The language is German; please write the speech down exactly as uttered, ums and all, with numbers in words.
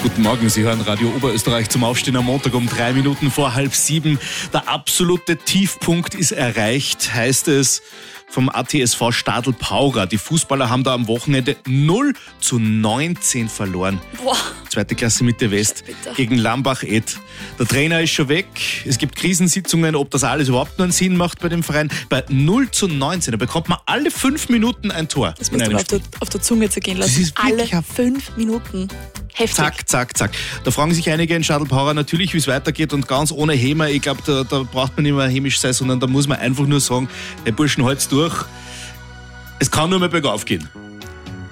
Guten Morgen, Sie hören Radio Oberösterreich zum Aufstehen am Montag um drei Minuten vor halb sieben. Der absolute Tiefpunkt ist erreicht, heißt es vom A T S V Stadl-Paura. Die Fußballer haben da am Wochenende null zu neunzehn verloren. Boah. Zweite Klasse Mitte West gegen Lambach-Ed. Der Trainer ist schon weg. Es gibt Krisensitzungen, ob das alles überhaupt nur einen Sinn macht bei dem Verein. Bei null zu neunzehn, da bekommt man alle fünf Minuten ein Tor. Das musst du mal auf der, auf der Zunge zergehen lassen. Das ist alle ein fünf Minuten. Heftig. Zack, zack, zack. Da fragen sich einige in Stadl-Paura natürlich, wie es weitergeht, und ganz ohne Häme. Ich glaube, da, da braucht man nicht mehr hämisch sein, sondern da muss man einfach nur sagen, hey Burschen, halt's durch. Es kann nur mehr bergauf gehen.